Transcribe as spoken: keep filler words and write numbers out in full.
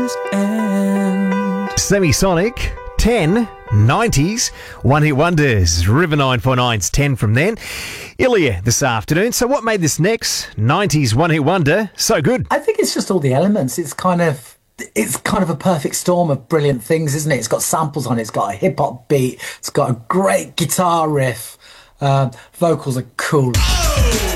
years end. Semisonic, ten, nineties, One Hit Wonders, River nine four nine's ten from then. Ilya this afternoon. So what made this next nineties One Hit Wonder so good? I think it's just all the elements. It's kind of it's kind of a perfect storm of brilliant things, isn't it? It's got samples on it. It's got a hip hop beat. It's got a great guitar riff. Uh, vocals are cool. Oh!